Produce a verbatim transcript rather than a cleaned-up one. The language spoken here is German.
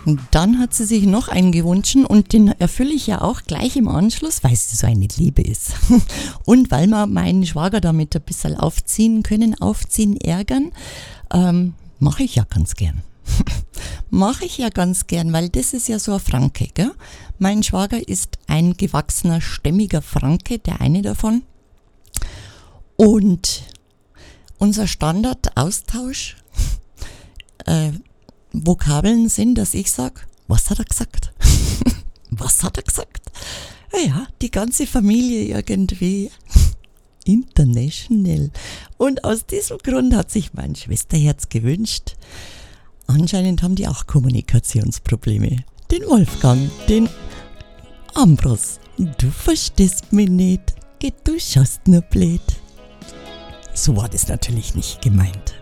Dann hat sie sich noch einen gewünscht und den erfülle ich ja auch gleich im Anschluss, weil sie so eine Liebe ist. Und weil wir meinen Schwager damit ein bisschen aufziehen können, aufziehen, ärgern, ähm, mache ich ja ganz gern. Mache ich ja ganz gern, weil das ist ja so ein Franke, gell? Mein Schwager ist ein gewachsener, stämmiger Franke, der eine davon. Und unser Standardaustausch, äh, Vokabeln sind, dass ich sage, was hat er gesagt? Was hat er gesagt? Ja, die ganze Familie irgendwie international. Und aus diesem Grund hat sich mein Schwesterherz gewünscht. Anscheinend haben die auch Kommunikationsprobleme. Den Wolfgang, den Ambros. Du verstehst mich nicht. Geh, du schaust nur blöd. So war das natürlich nicht gemeint.